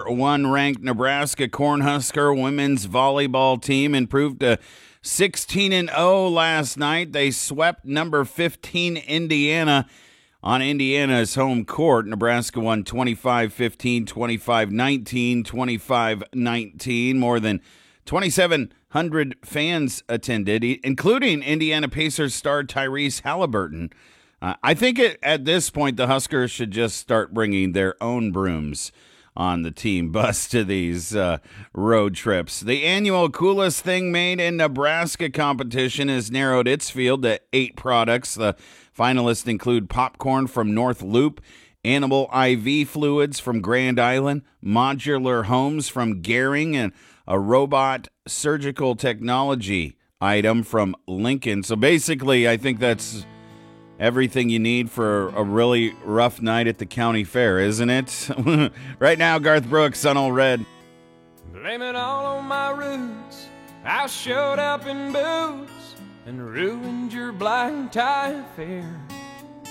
one ranked Nebraska Cornhusker women's volleyball team improved to 16-0 last night. They swept number 15 Indiana on Indiana's home court. Nebraska won 25-15, 25-19, 25-19. More than 2,700 fans attended, including Indiana Pacers star Tyrese Halliburton. I think at this point, the Huskers should just start bringing their own brooms on the team bus to these road trips. The annual Coolest Thing Made in Nebraska competition has narrowed its field to 8 products. The finalists include popcorn from North Loop, animal IV fluids from Grand Island, modular homes from Gehring, and a robot surgical technology item from Lincoln. So basically, I think that's everything you need for a really rough night at the county fair, isn't it? Right now, Garth Brooks on Old Red. Blame it all on my roots. I showed up in boots and ruined your black tie affair.